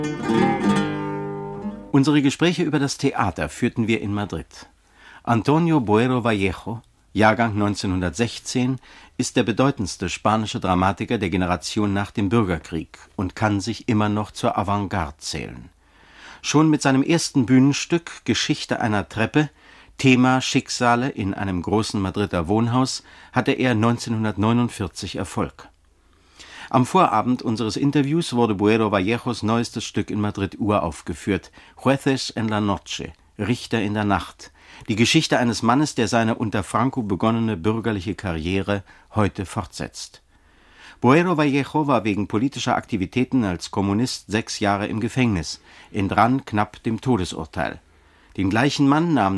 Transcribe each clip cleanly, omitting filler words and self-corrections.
Unsere Gespräche über das Theater führten wir in Madrid. Antonio Boero Vallejo, Jahrgang 1916, ist der bedeutendste spanische Dramatiker der Generation nach dem Bürgerkrieg und kann sich immer noch zur Avantgarde zählen. Schon mit seinem ersten Bühnenstück Geschichte einer Treppe, Thema Schicksale in einem großen Madrider Wohnhaus, hatte er 1949 Erfolg. Am Vorabend unseres Interviews wurde Boero Vallejos neuestes Stück in Madrid uraufgeführt, Jueces en la Noche, Richter in der Nacht, die Geschichte eines Mannes, der seine unter Franco begonnene bürgerliche Karriere heute fortsetzt. Boero Vallejo war wegen politischer Aktivitäten als Kommunist 6 Jahre im Gefängnis, entrann knapp dem Todesurteil. Den gleichen Mann nahm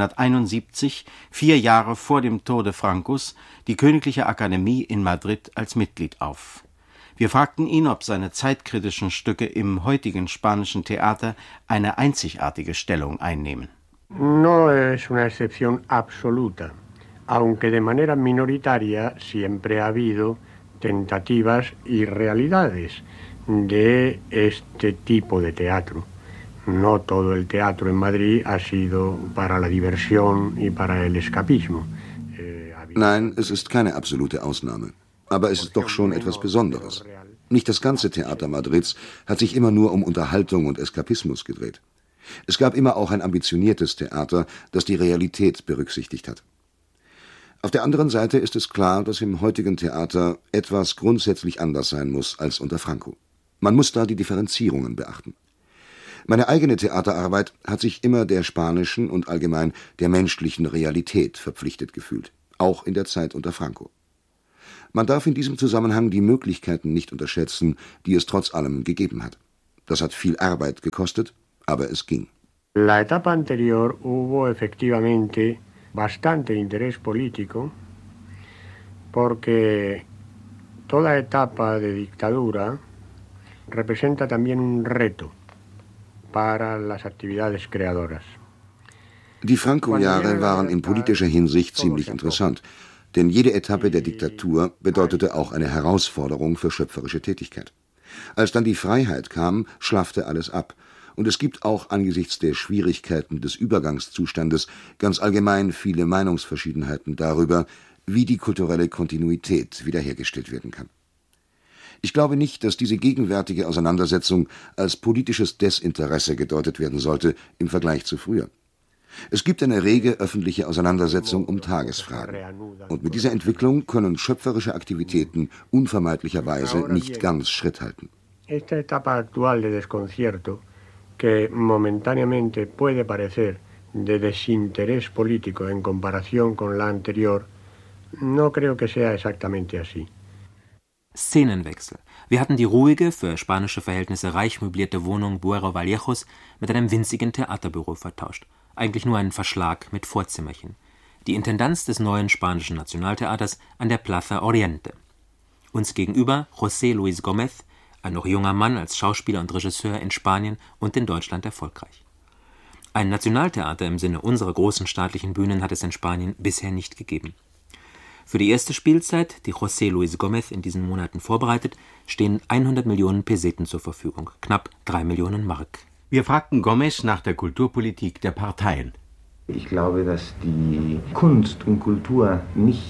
1971, 4 Jahre vor dem Tode Francos, die Königliche Akademie in Madrid als Mitglied auf. Wir fragten ihn, ob seine zeitkritischen Stücke im heutigen spanischen Theater eine einzigartige Stellung einnehmen. No es una excepción absoluta, aunque de manera minoritaria siempre ha habido tentativas y realidades de este tipo de teatro. No todo el teatro en Madrid ha sido para la diversión y para el escapismo. Nein, es ist keine absolute Ausnahme. Aber es ist doch schon etwas Besonderes. Nicht das ganze Theater Madrids hat sich immer nur um Unterhaltung und Eskapismus gedreht. Es gab immer auch ein ambitioniertes Theater, das die Realität berücksichtigt hat. Auf der anderen Seite ist es klar, dass im heutigen Theater etwas grundsätzlich anders sein muss als unter Franco. Man muss da die Differenzierungen beachten. Meine eigene Theaterarbeit hat sich immer der spanischen und allgemein der menschlichen Realität verpflichtet gefühlt, auch in der Zeit unter Franco. Man darf in diesem Zusammenhang die Möglichkeiten nicht unterschätzen, die es trotz allem gegeben hat. Das hat viel Arbeit gekostet, aber es ging. La etapa anterior hubo efectivamente bastante interés político, porque toda etapa de dictadura representa también un reto para las actividades creadoras. Die Franco-Jahre waren in politischer Hinsicht ziemlich interessant. Denn jede Etappe der Diktatur bedeutete auch eine Herausforderung für schöpferische Tätigkeit. Als dann die Freiheit kam, schlaffte alles ab. Und es gibt auch angesichts der Schwierigkeiten des Übergangszustandes ganz allgemein viele Meinungsverschiedenheiten darüber, wie die kulturelle Kontinuität wiederhergestellt werden kann. Ich glaube nicht, dass diese gegenwärtige Auseinandersetzung als politisches Desinteresse gedeutet werden sollte im Vergleich zu früher. Es gibt eine rege öffentliche Auseinandersetzung um Tagesfragen. Und mit dieser Entwicklung können schöpferische Aktivitäten unvermeidlicherweise nicht ganz Schritt halten. Esta etapa actual de desconcierto, que momentáneamente puede parecer de desinterés político en comparación con la anterior, no creo que sea exactamente así. Szenenwechsel. Wir hatten die ruhige, für spanische Verhältnisse reich möblierte Wohnung Boero Vallejos mit einem winzigen Theaterbüro vertauscht. Eigentlich nur ein Verschlag mit Vorzimmerchen. Die Intendanz des neuen spanischen Nationaltheaters an der Plaza Oriente. Uns gegenüber José Luis Gómez, ein noch junger Mann als Schauspieler und Regisseur in Spanien und in Deutschland erfolgreich. Ein Nationaltheater im Sinne unserer großen staatlichen Bühnen hat es in Spanien bisher nicht gegeben. Für die erste Spielzeit, die José Luis Gómez in diesen Monaten vorbereitet, stehen 100 Millionen Peseten zur Verfügung, knapp 3 Millionen Mark. Wir fragten Gómez nach der Kulturpolitik der Parteien. Ich glaube, dass die Kunst und Kultur nicht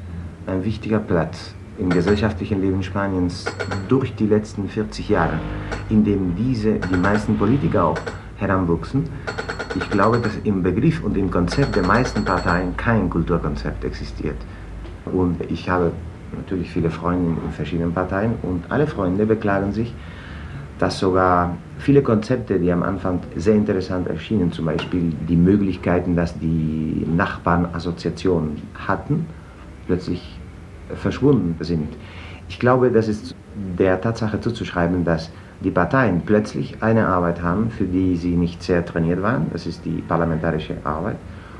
ein wichtiger Platz im gesellschaftlichen Leben Spaniens durch die letzten 40 Jahre, in dem die meisten Politiker auch heranwuchsen. Ich glaube, dass im Begriff und im Konzept der meisten Parteien kein Kulturkonzept existiert. Und ich habe natürlich viele Freunde in verschiedenen Parteien und alle Freunde beklagen sich, dass sogar viele Konzepte, die am Anfang sehr interessant erschienen, zum Beispiel die Möglichkeiten, dass die Nachbarn Assoziationen hatten, plötzlich verschwunden sind. Ich glaube, das ist der Tatsache zuzuschreiben, dass die Parteien plötzlich eine Arbeit haben, für die sie nicht sehr trainiert waren, das ist die parlamentarische Arbeit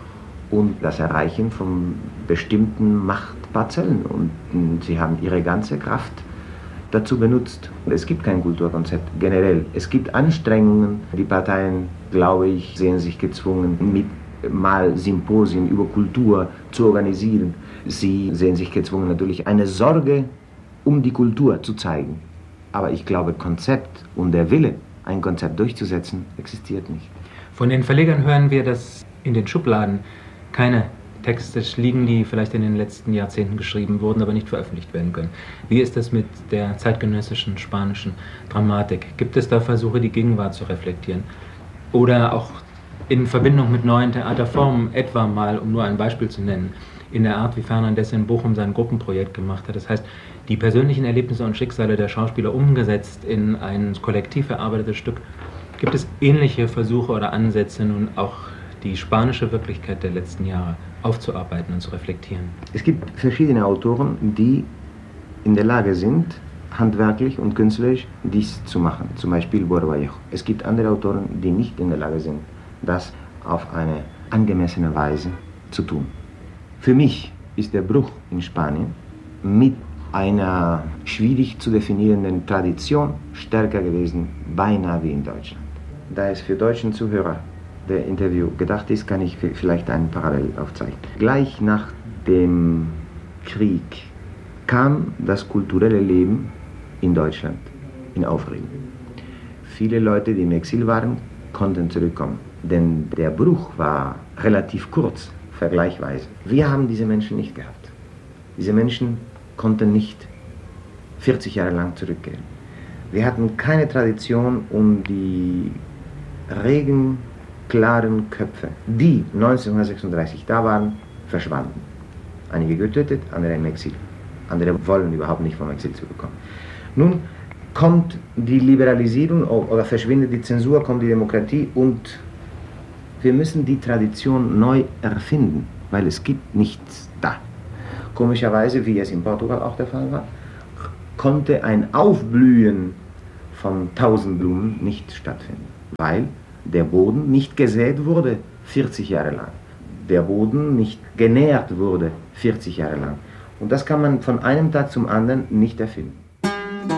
und das Erreichen von bestimmten Machtparzellen und sie haben ihre ganze Kraft dazu benutzt. Es gibt kein Kulturkonzept generell. Es gibt Anstrengungen. Die Parteien, glaube ich, sehen sich gezwungen, mit mal Symposien über Kultur zu organisieren. Sie sehen sich gezwungen, natürlich eine Sorge um die Kultur zu zeigen. Aber ich glaube, Konzept und der Wille, ein Konzept durchzusetzen, existiert nicht. Von den Verlegern hören wir, dass in den Schubladen keine Texte liegen, die vielleicht in den letzten Jahrzehnten geschrieben wurden, aber nicht veröffentlicht werden können. Wie ist das mit der zeitgenössischen spanischen Dramatik? Gibt es da Versuche, die Gegenwart zu reflektieren? Oder auch in Verbindung mit neuen Theaterformen, etwa mal, um nur ein Beispiel zu nennen, in der Art, wie Fernandez in Bochum sein Gruppenprojekt gemacht hat. Das heißt, die persönlichen Erlebnisse und Schicksale der Schauspieler umgesetzt in ein kollektiv erarbeitetes Stück. Gibt es ähnliche Versuche oder Ansätze, nun auch die spanische Wirklichkeit der letzten Jahre aufzuarbeiten und zu reflektieren? Es gibt verschiedene Autoren, die in der Lage sind, handwerklich und künstlerisch dies zu machen. Zum Beispiel Buero Vallejo. Es gibt andere Autoren, die nicht in der Lage sind, das auf eine angemessene Weise zu tun. Für mich ist der Bruch in Spanien mit einer schwierig zu definierenden Tradition stärker gewesen, beinahe wie in Deutschland. Da es für deutschen Zuhörer der Interview gedacht ist, kann ich vielleicht einen Parallel aufzeigen. Gleich nach dem Krieg kam das kulturelle Leben in Deutschland in Aufregung. Viele Leute, die im Exil waren, konnten zurückkommen, denn der Bruch war relativ kurz, vergleichsweise. Wir haben diese Menschen nicht gehabt. Diese Menschen konnten nicht 40 Jahre lang zurückkehren. Wir hatten keine Tradition, um die regen, klaren Köpfe, die 1936 da waren, verschwanden. Einige getötet, andere im Exil. Andere wollen überhaupt nicht vom Exil zurückkommen. Nun kommt die Liberalisierung oder verschwindet die Zensur, kommt die Demokratie und wir müssen die Tradition neu erfinden, weil es gibt nichts da. Komischerweise, wie es in Portugal auch der Fall war, konnte ein Aufblühen von 1000 Blumen nicht stattfinden, weil der Boden nicht gesät wurde 40 Jahre lang. Der Boden nicht genährt wurde 40 Jahre lang. Und das kann man von einem Tag zum anderen nicht erfinden.